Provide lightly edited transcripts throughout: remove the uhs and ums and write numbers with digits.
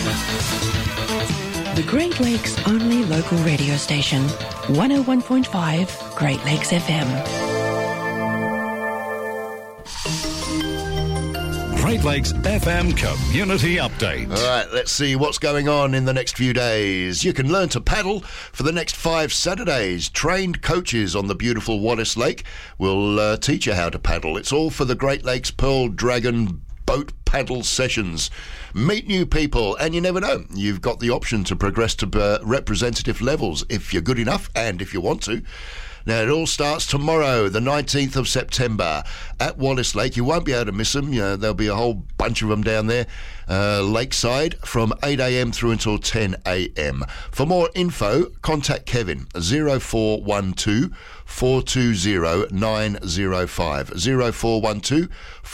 The Great Lakes only local radio station, 101.5 Great Lakes FM. Great Lakes FM Community Update. All right, let's see what's going on in the next few days. You can learn to paddle for the next 5 Saturdays. Trained coaches on the beautiful Wallace Lake will teach you how to paddle. It's all for the Great Lakes Pearl Dragon boat paddle sessions. Meet new people, and you never know, you've got the option to progress to representative levels if you're good enough and if you want to. Now, it all starts tomorrow, the 19th of September, at Wallace Lake. You won't be able to miss them. You know, there'll be a whole bunch of them down there, lakeside, from 8 a.m. through until 10 a.m. For more info, contact Kevin, 0412 420 905. 0412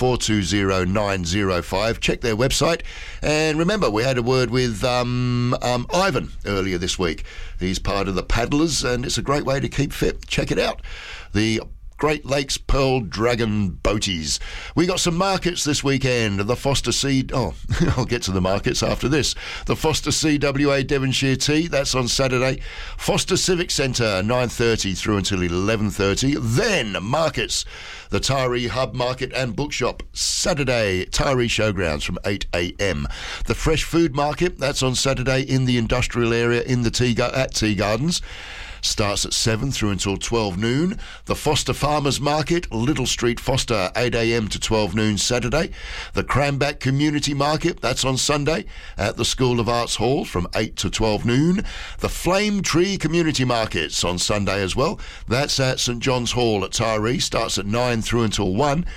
420 905. Check their website. And remember, we had a word with Ivan earlier this week. He's part of the paddlers, and it's a great way to keep fit. Check it out. The Great Lakes Pearl Dragon Boaties. We got some markets this weekend. The Foster C... Oh, I'll get to the markets after this. The Foster CWA Devonshire Tea, that's on Saturday. Foster Civic Centre, 9:30 through until 11:30. Then markets. The Taree Hub Market and Bookshop, Saturday, Taree Showgrounds from 8 a.m. The Fresh Food Market, that's on Saturday in the industrial area in the at Tea Gardens. Starts at 7 through until 12 noon. The Foster Farmers Market, Little Street, Foster, 8 a.m. to 12 noon Saturday. The Cranback Community Market, that's on Sunday at the School of Arts Hall from 8 to 12 noon. The Flame Tree Community Markets on Sunday as well. That's at St John's Hall at Taree. Starts at 9 through until 1.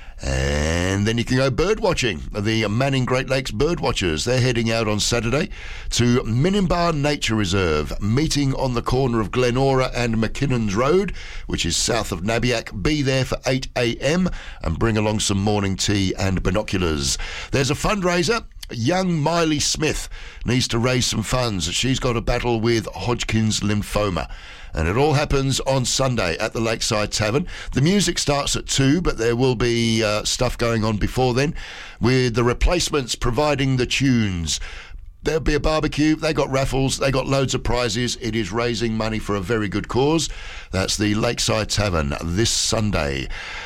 And then you can go bird watching. The Manning Great Lakes bird watchers, they're heading out on Saturday to Minimbar Nature Reserve, meeting on the corner of Glenora and McKinnon's Road, which is south of Nabiac. Be there for 8 a.m. and bring along some morning tea and binoculars. There's a fundraiser. Young Miley Smith needs to raise some funds. She's got a battle with Hodgkin's lymphoma. And it all happens on Sunday at the Lakeside Tavern. The music starts at 2, but there will be stuff going on before then, with the Replacements providing the tunes. There'll be a barbecue, they got raffles, they got loads of prizes. It is raising money for a very good cause. That's the Lakeside Tavern this Sunday.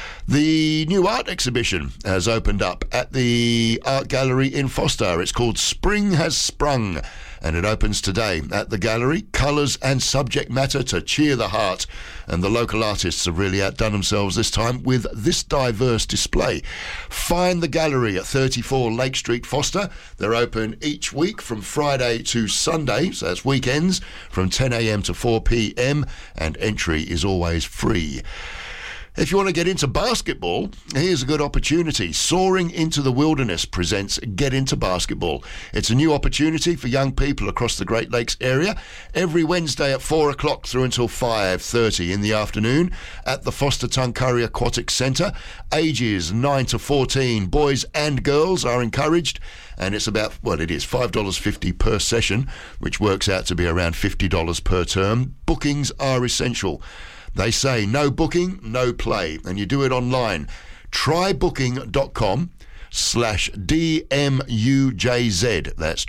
The new art exhibition has opened up at the Art Gallery in Foster. It's called Spring Has Sprung, and it opens today at the gallery. Colours and subject matter to cheer the heart, and the local artists have really outdone themselves this time with this diverse display. Find the gallery at 34 Lake Street, Foster. They're open each week from Friday to Sunday, so that's weekends, from 10 a.m. to 4 p.m, and entry is always free. If you want to get into basketball, here's a good opportunity. Soaring into the Wilderness presents Get Into Basketball. It's a new opportunity for young people across the Great Lakes area every Wednesday at 4 o'clock through until 5:30 in the afternoon at the Foster Tuncurry Aquatic Centre. Ages 9 to 14, boys and girls are encouraged, and it's about, well, it is $5.50 per session, which works out to be around $50 per term. Bookings are essential. They say no booking, no play, and you do it online. trybooking.com/DMUJZ. That's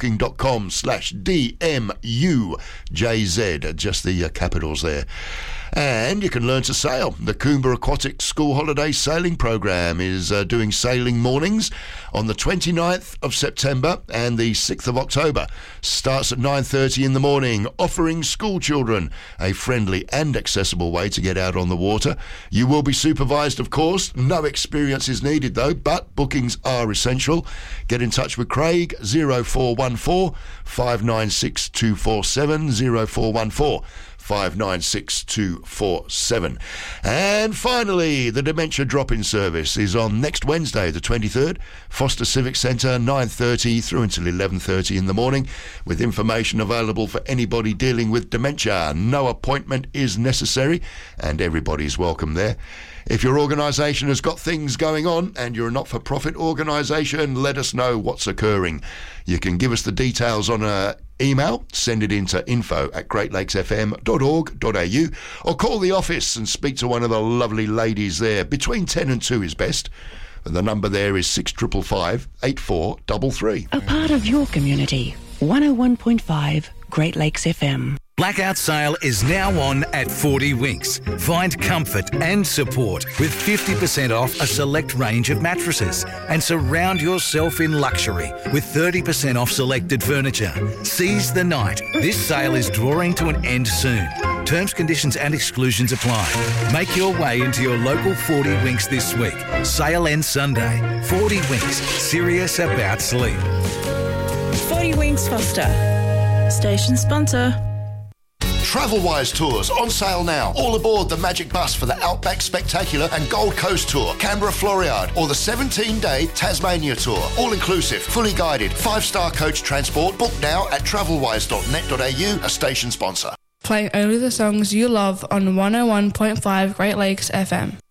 trybooking.com/DMUJZ. Just the capitals there. And you can learn to sail. The Coomba Aquatic School Holiday Sailing Program is doing sailing mornings on the 29th of September and the 6th of October. Starts at 9:30 in the morning, offering school children a friendly and accessible way to get out on the water. You will be supervised, of course. No experience is needed, though, but bookings are essential. Get in touch with Craig, 0414 596 247, 0414 596 247. And finally, the Dementia Drop-In Service is on next Wednesday, the 23rd, Foster Civic Centre, 9:30 through until 11:30 in the morning, with information available for anybody dealing with dementia. No appointment is necessary, and everybody's welcome there. If your organisation has got things going on and you're a not-for-profit organisation, let us know what's occurring. You can give us the details on a email, send it into info@greatlakesfm.org.au, or call the office and speak to one of the lovely ladies there. Between 10 and 2 is best. And the number there is 6555 8433. A part of your community. 101.5 Great Lakes FM. Blackout sale is now on at 40 Winks. Find comfort and support with 50% off a select range of mattresses and surround yourself in luxury with 30% off selected furniture. Seize the night. This sale is drawing to an end soon. Terms, conditions and exclusions apply. Make your way into your local 40 Winks this week. Sale ends Sunday. 40 Winks. Serious about sleep. 40 Winks Foster. Station sponsor. Travelwise Tours on sale now. All aboard the Magic Bus for the Outback Spectacular and Gold Coast Tour, Canberra Floriade, or the 17-day Tasmania Tour. All inclusive, fully guided, 5-star coach transport. Book now at travelwise.net.au, a station sponsor. Playing only the songs you love on 101.5 Great Lakes FM.